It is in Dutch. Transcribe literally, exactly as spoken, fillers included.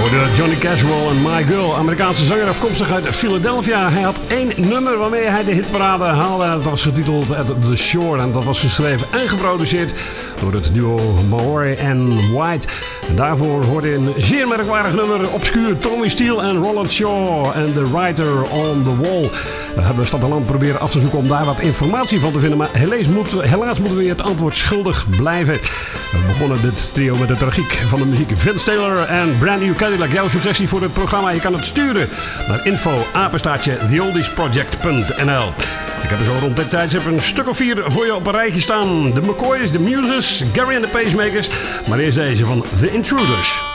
Johnny Cashwell en My Girl, Amerikaanse zanger afkomstig uit Philadelphia. Hij had één nummer waarmee hij de hitparade haalde. Dat was getiteld At the Shore en dat was geschreven en geproduceerd door het duo Maori en White. En daarvoor hoorde een zeer merkwaardig nummer, obscuur Tommy Steele en Roland Shaw en The Writer on the Wall. We hebben Stad en Land proberen af te zoeken om daar wat informatie van te vinden, maar helaas moeten, helaas moeten we je het antwoord schuldig blijven. We begonnen dit trio met de tragiek van de muziek. Vince Taylor en Brand New Cadillac. Jouw suggestie voor het programma, je kan het sturen naar info apenstaartje the oldies project punt n l. Ik heb er zo rond dit tijdstip een stuk of vier voor je op een rijtje staan. De McCoys, de Muses, Gary and the Pacemakers. Maar eerst deze van The Intruders.